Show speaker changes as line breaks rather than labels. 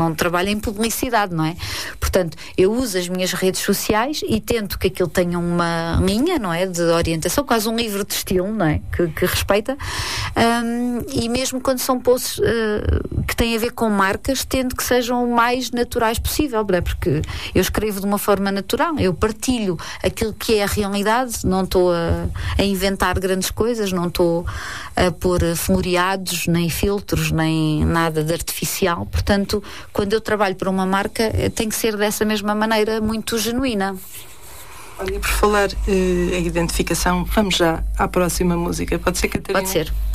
não trabalho em publicidade, não é? Portanto, eu uso as minhas redes sociais e tento que aquilo tenha uma linha, não é? De orientação, quase um livro de estilo, não é? Que respeita. E mesmo quando são posts que têm a ver com marcas, tento que sejam o mais naturais possível, não é? Porque eu escrevo de uma forma natural, eu partilho aquilo que é a realidade, não estou a inventar grandes coisas, não estou a pôr floreados, nem filtros, nem nada de artificial. Portanto, quando eu trabalho para uma marca, tem que ser dessa mesma maneira, muito genuína.
Olha, por falar em identificação, vamos já à próxima música. Pode ser, Catarina?
Pode ser.